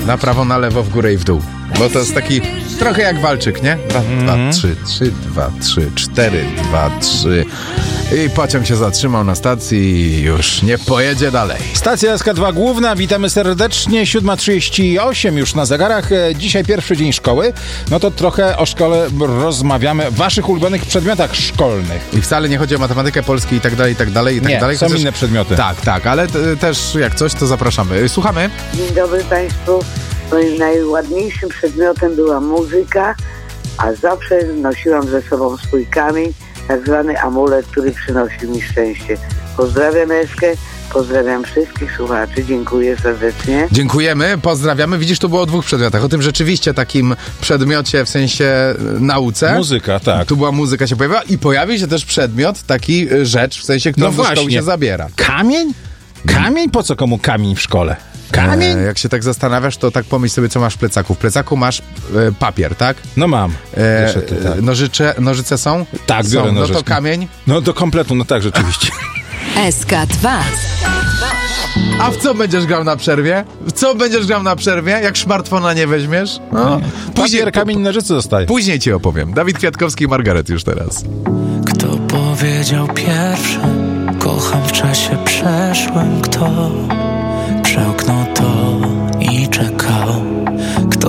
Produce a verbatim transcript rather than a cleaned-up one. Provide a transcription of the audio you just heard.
Na prawo, na lewo, w górę i w dół. Bo to jest taki trochę jak walczyk, nie? Dwa, mm. dwa, trzy, trzy, dwa, trzy, cztery, dwa, trzy. I pociąg się zatrzymał na stacji i już nie pojedzie dalej. Stacja S K dwa Główna, witamy serdecznie. siódma trzydzieści osiem już na zegarach. Dzisiaj pierwszy dzień szkoły. No to trochę o szkole rozmawiamy, waszych ulubionych przedmiotach szkolnych. I wcale nie chodzi o matematykę, polski i tak dalej, i tak dalej, i tak nie, dalej. są Chociaż... inne przedmioty. Tak, tak, ale t- też jak coś, to zapraszamy. Słuchamy. Dzień dobry Państwu. Moim najładniejszym przedmiotem była muzyka, a zawsze nosiłam ze sobą swój kamień, tak zwany amulet, który przynosił mi szczęście. Pozdrawiam Eskę, pozdrawiam wszystkich słuchaczy, dziękuję serdecznie. Dziękujemy, pozdrawiamy. Widzisz, tu było o dwóch przedmiotach. O tym rzeczywiście takim przedmiocie, w sensie nauce. Muzyka, tak. Tu była muzyka, się pojawiła i pojawił się też przedmiot, taki rzecz, w sensie, którą no do szkoły się zabiera. Kamień? Kamień? Po co komu kamień w szkole? Kamień? E, jak się tak zastanawiasz, to tak pomyśl sobie, co masz w plecaku. W plecaku masz e, papier, tak? No mam. E, Jeszcze ty, tak. nożyce, nożyce są? Tak, biorę są. No nożyczki. to kamień? No do kompletu, no tak, rzeczywiście. S K dwa. A w co będziesz grał na przerwie? W co będziesz grał na przerwie, jak smartfona nie weźmiesz? No. Później Papier, kamień, nożyce zostaje. Później ci opowiem. Dawid Kwiatkowski i Margaret już teraz. Kto powiedział pierwszy, kocham w czasie przeszłym, kto przełknął to i czekał.